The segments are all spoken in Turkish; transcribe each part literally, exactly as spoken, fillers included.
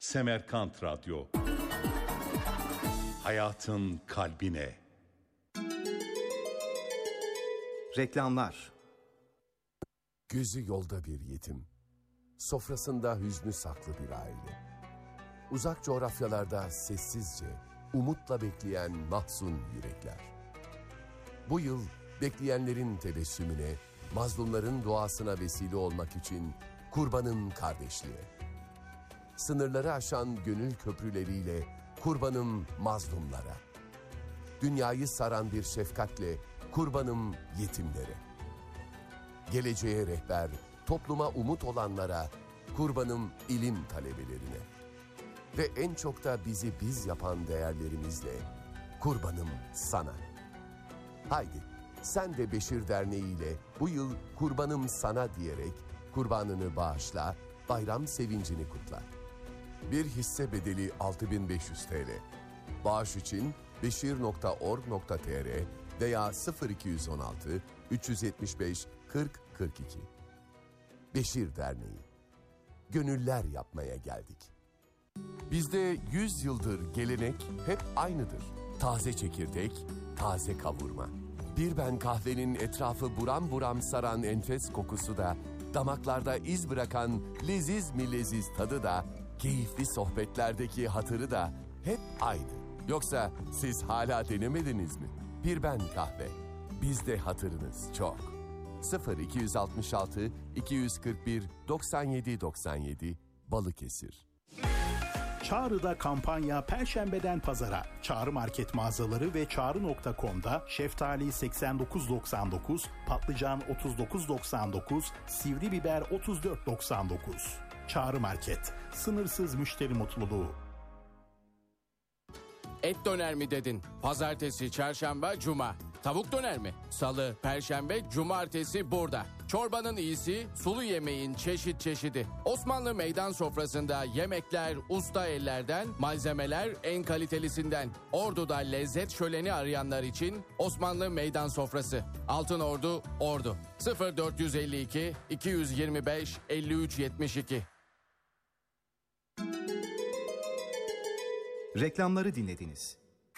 Semerkant Radyo. Hayatın kalbine. Reklamlar. Gözü yolda bir yetim, sofrasında hüznü saklı bir aile. Uzak coğrafyalarda sessizce, umutla bekleyen mahzun yürekler. Bu yıl bekleyenlerin tebessümüne, mazlumların duasına vesile olmak için kurbanın kardeşliğe. Sınırları aşan gönül köprüleriyle kurbanım mazlumlara. Dünyayı saran bir şefkatle kurbanım yetimlere. Geleceğe rehber, topluma umut olanlara, kurbanım ilim talebelerine. Ve en çok da bizi biz yapan değerlerimizle, kurbanım sana. Haydi, sen de Beşir Derneği ile bu yıl kurbanım sana diyerek kurbanını bağışla, bayram sevincini kutla. Bir hisse bedeli altı bin beş yüz TL. Bağış için beşir nokta org nokta tr veya sıfır iki yüz on altı üç yüz yetmiş beş kırk kırk iki. Beşir Derneği. Gönüller yapmaya geldik. Bizde yüz yıldır gelenek hep aynıdır. Taze çekirdek, taze kavurma. Bir ben kahvenin etrafı buram buram saran enfes kokusu da, damaklarda iz bırakan leziz mi leziz tadı da, keyifli sohbetlerdeki hatırı da hep aynı. Yoksa siz hala denemediniz mi? Bir ben kahve. Bizde hatırınız çok. sıfır iki yüz altmış altı iki yüz kırk bir doksan yedi doksan yedi Balıkesir. Çağrı'da kampanya Perşembeden Pazara. Çağrı Market mağazaları ve çağrı nokta com'da şeftali seksen dokuz doksan dokuz, patlıcan otuz dokuz doksan dokuz, sivri biber otuz dört doksan dokuz. Çağrı Market. Sınırsız müşteri mutluluğu. Et döner mi dedin? Pazartesi, çarşamba, cuma. Tavuk döner mi? Salı, perşembe, cumartesi burada. Çorbanın iyisi, sulu yemeğin çeşit çeşidi. Osmanlı meydan sofrasında yemekler usta ellerden, malzemeler en kalitelisinden. Ordu'da lezzet şöleni arayanlar için Osmanlı meydan sofrası. Altınordu, Ordu. sıfır dört yüz elli iki iki yüz yirmi beş elli üç yetmiş iki. Reklamları dinlediniz.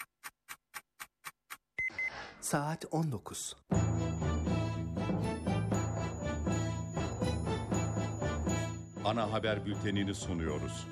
Saat on dokuz. Ana haber bültenini sunuyoruz.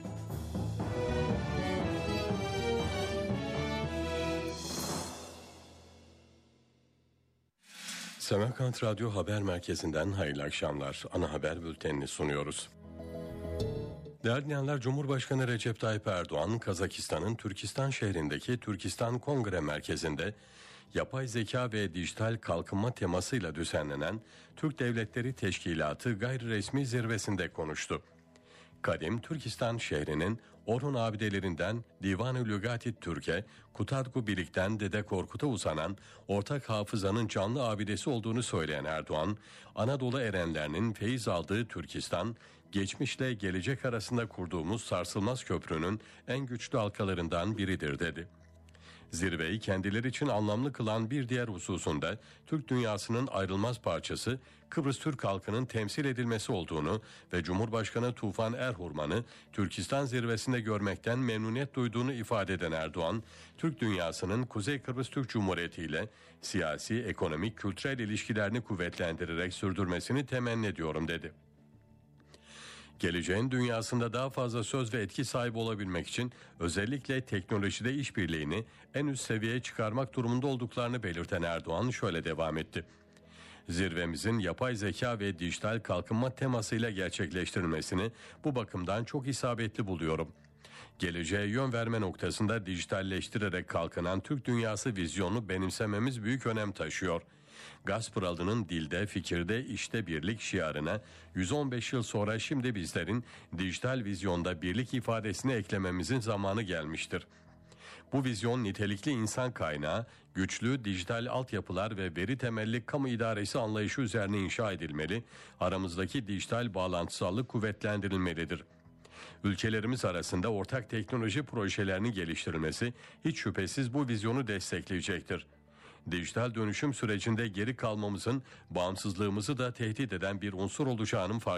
Semerkant Radyo Haber Merkezi'nden hayırlı akşamlar. Ana haber bültenini sunuyoruz. Değerli dinleyenler, Cumhurbaşkanı Recep Tayyip Erdoğan, Kazakistan'ın Türkistan şehrindeki Türkistan Kongre Merkezi'nde yapay zeka ve dijital kalkınma temasıyla düzenlenen Türk Devletleri Teşkilatı gayri resmi zirvesinde konuştu. Kadim Türkistan şehrinin Orhun abidelerinden Divan-ı Lügati Türk'e, Kutadgu Bilik'ten Dede Korkut'a uzanan ortak hafızanın canlı abidesi olduğunu söyleyen Erdoğan, Anadolu erenlerinin feyiz aldığı Türkistan, geçmişle gelecek arasında kurduğumuz sarsılmaz köprünün en güçlü halkalarından biridir dedi. Zirveyi kendileri için anlamlı kılan bir diğer hususunda Türk dünyasının ayrılmaz parçası Kıbrıs Türk halkının temsil edilmesi olduğunu ve Cumhurbaşkanı Tufan Erhurman'ı Türkistan zirvesinde görmekten memnuniyet duyduğunu ifade eden Erdoğan, Türk dünyasının Kuzey Kıbrıs Türk Cumhuriyeti ile siyasi, ekonomik, kültürel ilişkilerini kuvvetlendirerek sürdürmesini temenni ediyorum dedi. Geleceğin dünyasında daha fazla söz ve etki sahibi olabilmek için özellikle teknolojide işbirliğini en üst seviyeye çıkarmak durumunda olduklarını belirten Erdoğan şöyle devam etti. Zirvemizin yapay zeka ve dijital kalkınma temasıyla gerçekleştirilmesini bu bakımdan çok isabetli buluyorum. Geleceğe yön verme noktasında dijitalleştirerek kalkınan Türk dünyası vizyonunu benimsememiz büyük önem taşıyor. Gaspıralı'nın dilde, fikirde, işte birlik şiarına yüz on beş yıl sonra şimdi bizlerin dijital vizyonda birlik ifadesini eklememizin zamanı gelmiştir. Bu vizyon nitelikli insan kaynağı, güçlü dijital altyapılar ve veri temelli kamu idaresi anlayışı üzerine inşa edilmeli, aramızdaki dijital bağlantısallık kuvvetlendirilmelidir. Ülkelerimiz arasında ortak teknoloji projelerini geliştirilmesi hiç şüphesiz bu vizyonu destekleyecektir. Dijital dönüşüm sürecinde geri kalmamızın bağımsızlığımızı da tehdit eden bir unsur olacağının farkındayız.